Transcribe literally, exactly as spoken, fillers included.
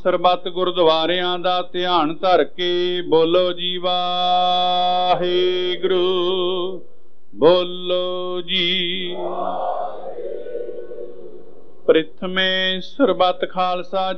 ਸਰਬੱਤ ਗੁਰਦੁਆਰਿਆਂ ਦਾ ਧਿਆਨ ਧਰ ਕੇ ਬੋਲੋ ਜੀ ਵਾਹਿਗੁਰੂ, ਬੋਲੋ ਜੀ। ਪ੍ਰਥਮੇ ਸਰਬੱਤ ਖਾਲਸਾ